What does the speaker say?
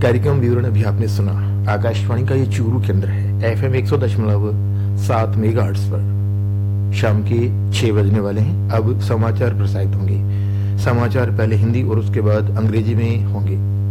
कार्यक्रम विवरण अभी आपने सुना। आकाशवाणी का ये चूरू केंद्र है, FM 100.7 मेगाहर्ट्ज पर। शाम के 6 बजने वाले हैं। अब समाचार प्रसारित होंगे। समाचार पहले हिंदी और उसके बाद अंग्रेजी में होंगे।